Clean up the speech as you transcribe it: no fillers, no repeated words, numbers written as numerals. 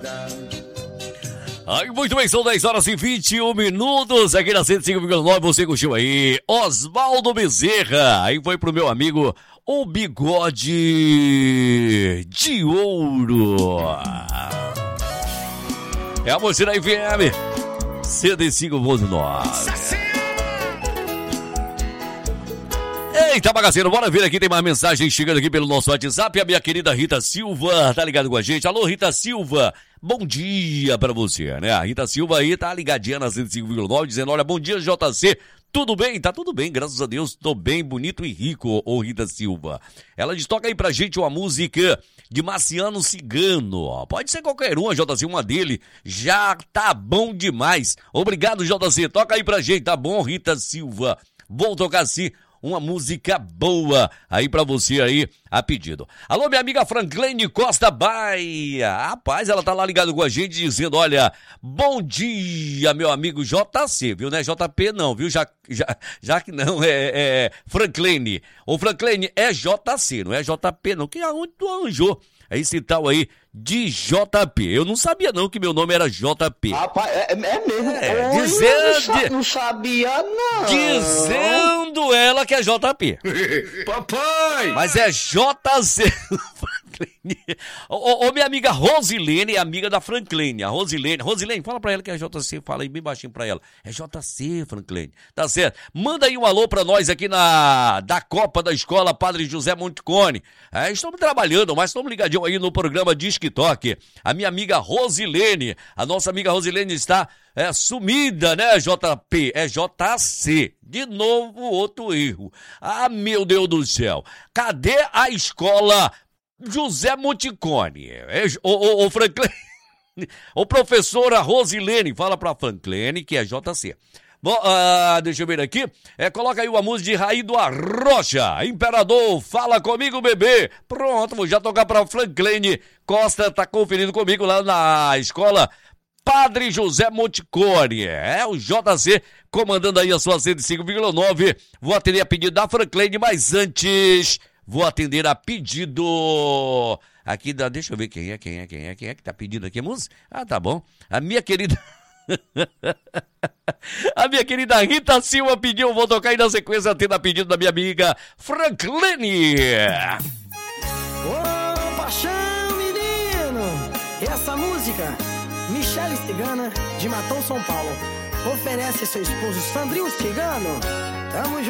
Ai, muito bem, são 10 horas e 21 minutos aqui na 105,9, você curtiu aí Oswaldo Bezerra, aí foi pro meu amigo o Bigode de Ouro. É a Mocidade FM 105,9. Eita, bagaceiro, bora ver aqui, tem mais mensagem chegando aqui pelo nosso WhatsApp. A minha querida Rita Silva tá ligado com a gente. Alô, Rita Silva, bom dia pra você, né? A Rita Silva aí tá ligadinha na 105,9, dizendo, olha, bom dia, JC. Tudo bem? Tá tudo bem, graças a Deus. Tô bem, bonito e rico, ô Rita Silva. Ela diz, toca aí pra gente uma música de Marciano Cigano. Ó. Pode ser qualquer uma, JC, uma dele. Já tá bom demais. Obrigado, JC. Toca aí pra gente, tá bom, Rita Silva? Vou tocar sim uma música boa aí pra você aí, a pedido. Alô, minha amiga Franklin Costa Baia. Rapaz, ela tá lá ligada com a gente dizendo, olha, bom dia, meu amigo JC, viu? Não é JP não, viu? Já que não, é Franklin. Ô, Franklin, é JC, não é JP não, que aonde tu arranjou esse tal aí de JP. Eu não sabia não que meu nome era JP. Rapaz, é mesmo. Dizendo, não sabia não. Dizendo ela que é JP. Papai! Mas é JC. Ô, minha amiga Rosilene é amiga da Franklin. A Rosilene, fala pra ela que é JC, fala aí bem baixinho pra ela. É JC, Franklin. Tá certo? Manda aí um alô pra nós aqui da Copa da Escola Padre José Montecone. Estamos trabalhando, mas estamos ligadinhos aí no programa Disque Toque. A minha amiga Rosilene, a nossa amiga Rosilene está sumida, né, JP? É JC. De novo, outro erro. Ah, meu Deus do céu. Cadê a escola José Montecone? Ô Franklin, ô professora Rosilene, fala pra Franklin que é JC. Bom, deixa eu ver aqui. Coloca aí uma música de Raí do Arrocha. Imperador, fala comigo, bebê. Pronto, vou já tocar pra Franklin Costa, tá conferindo comigo lá na escola Padre José Montecone. O JC comandando aí a sua 105,9. Vou atender a pedido da Franklin, mas antes vou atender a pedido aqui da... Deixa eu ver quem é que tá pedindo aqui a música. Tá bom. A minha querida... A minha querida Rita Silva pediu, vou tocar aí na sequência, atendo a pedido da minha amiga Franklin. Ô, paixão, menino! Essa música, Michele Cigana, de Matão, São Paulo, oferece seu esposo Sandrinho Cigano. Tamo junto.